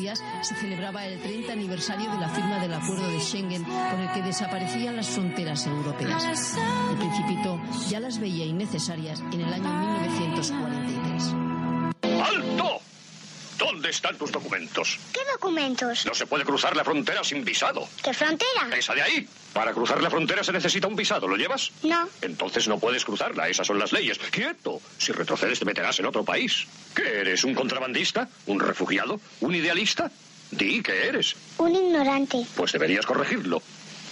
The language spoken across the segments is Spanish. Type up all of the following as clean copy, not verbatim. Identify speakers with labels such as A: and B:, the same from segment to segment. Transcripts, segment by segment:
A: días se celebraba el 30 aniversario de la firma del acuerdo de Schengen, por el que desaparecían las fronteras europeas. El Principito ya las veía innecesarias en el año 1943.
B: ¡Alto! ¿Dónde están tus documentos?
C: ¿Qué documentos?
B: No se puede cruzar la frontera sin visado.
C: ¿Qué frontera?
B: ¡Esa de ahí! Para cruzar la frontera se necesita un visado. ¿Lo llevas?
C: No.
B: Entonces no puedes cruzarla. Esas son las leyes. ¡Quieto! Si retrocedes te meterás en otro país. ¿Qué eres? ¿Un contrabandista? ¿Un refugiado? ¿Un idealista? Di qué eres.
C: Un ignorante.
B: Pues deberías corregirlo.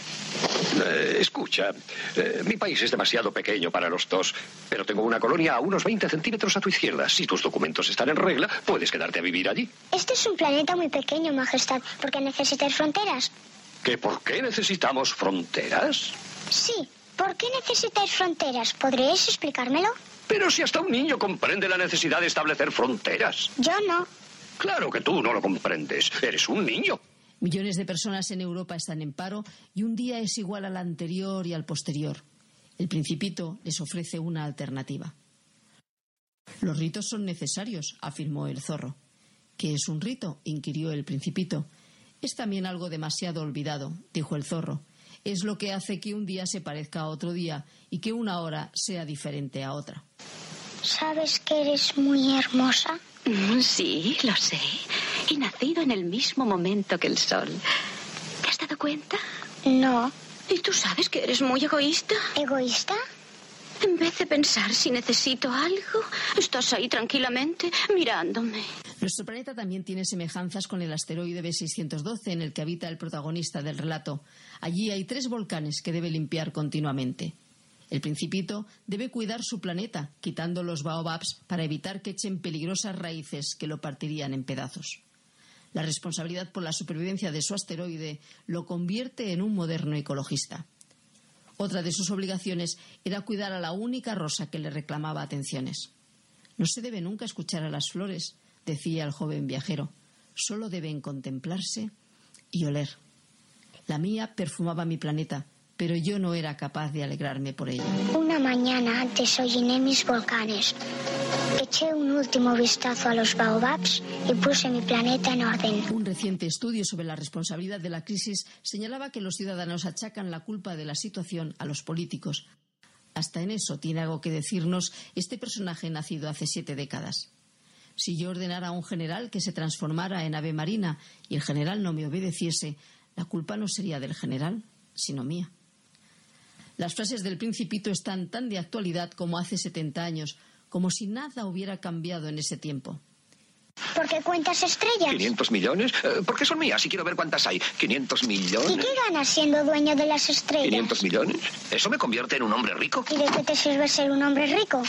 B: Escucha, mi país es demasiado pequeño para los dos, pero tengo una colonia a unos 20 centímetros a tu izquierda. Si tus documentos están en regla, puedes quedarte a vivir allí.
C: Este es un planeta muy pequeño, Majestad, porque necesitáis fronteras.
B: ¿Que por qué necesitamos fronteras?
C: Sí, ¿por qué necesitáis fronteras? ¿Podríais explicármelo?
B: Pero si hasta un niño comprende la necesidad de establecer fronteras.
C: Yo no.
B: Claro que tú no lo comprendes. Eres un niño.
A: Millones de personas en Europa están en paro y un día es igual al anterior y al posterior. El Principito les ofrece una alternativa. Los ritos son necesarios, afirmó el zorro. ¿Qué es un rito?, inquirió el Principito. Es también algo demasiado olvidado, dijo el zorro. Es lo que hace que un día se parezca a otro día y que una hora sea diferente a otra.
C: ¿Sabes que eres muy hermosa?
D: Sí, lo sé. Y nacido en el mismo momento que el sol. ¿Te has dado cuenta?
C: No.
D: ¿Y tú sabes que eres muy egoísta?
C: ¿Egoísta?
D: En vez de pensar si necesito algo, estás ahí tranquilamente mirándome.
A: Nuestro planeta también tiene semejanzas con el asteroide B612 en el que habita el protagonista del relato. Allí hay 3 volcanes que debe limpiar continuamente. El Principito debe cuidar su planeta, quitando los baobabs para evitar que echen peligrosas raíces que lo partirían en pedazos. La responsabilidad por la supervivencia de su asteroide lo convierte en un moderno ecologista. Otra de sus obligaciones era cuidar a la única rosa que le reclamaba atenciones. No se debe nunca escuchar a las flores, decía el joven viajero. Solo deben contemplarse y oler. La mía perfumaba mi planeta, pero yo no era capaz de alegrarme por ello.
C: Una mañana desolliné mis volcanes. Eché un último vistazo a los baobabs y puse mi planeta en orden.
A: Un reciente estudio sobre la responsabilidad de la crisis señalaba que los ciudadanos achacan la culpa de la situación a los políticos. Hasta en eso tiene algo que decirnos este personaje nacido hace 7 décadas. Si yo ordenara a un general que se transformara en ave marina y el general no me obedeciese, la culpa no sería del general, sino mía. Las frases del Principito están tan de actualidad como hace 70 años, como si nada hubiera cambiado en ese tiempo.
C: ¿Por qué cuentas estrellas?
B: ¿500 millones? ¿Por qué son mías? Si quiero ver cuántas hay. ¿500 millones?
C: ¿Y qué ganas siendo dueño de las estrellas?
B: ¿500 millones? ¿Eso me convierte en un hombre rico?
C: ¿Y de qué te sirve ser un hombre rico?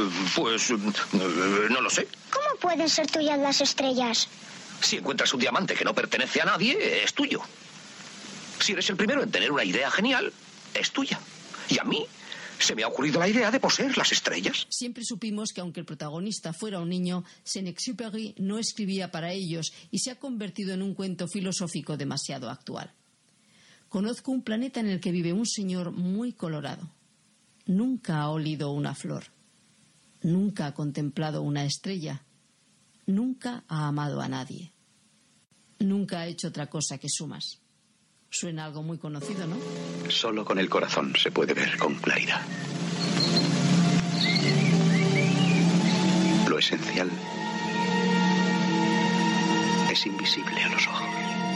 B: No lo sé.
C: ¿Cómo pueden ser tuyas las estrellas?
B: Si encuentras un diamante que no pertenece a nadie, es tuyo. Si eres el primero en tener una idea genial, es tuya. Y a mí se me ha ocurrido la idea de poseer las estrellas.
A: Siempre supimos que aunque el protagonista fuera un niño, Saint-Exupéry no escribía para ellos y se ha convertido en un cuento filosófico demasiado actual. Conozco un planeta en el que vive un señor muy colorado. Nunca ha olido una flor. Nunca ha contemplado una estrella. Nunca ha amado a nadie. Nunca ha hecho otra cosa que sumas. Suena algo muy conocido, ¿no?
E: Solo con el corazón se puede ver con claridad. Lo esencial es invisible a los ojos.